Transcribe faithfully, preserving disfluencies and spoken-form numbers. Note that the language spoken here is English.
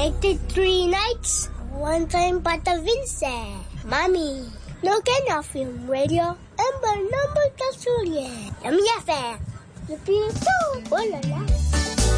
did three nights. One time Pata Vincent. Mommy. No can film radio. Number number Tasulia. Yummy affair. The people. Oh la la.